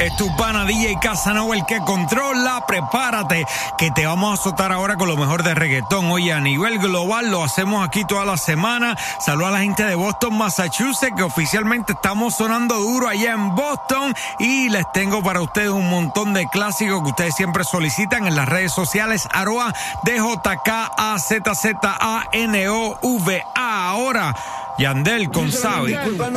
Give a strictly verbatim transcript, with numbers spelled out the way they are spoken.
Es tu pana D J Casanova el que controla. Prepárate que te vamos a azotar ahora con lo mejor de reggaetón. Oye, a nivel global lo hacemos aquí toda la semana. Saludos a la gente de Boston, Massachusetts, que oficialmente estamos sonando duro allá en Boston. Y les tengo para ustedes un montón de clásicos que ustedes siempre solicitan en las redes sociales. Arroba D J K A Z Z A N O V A. Ahora, Yandel con Sabi.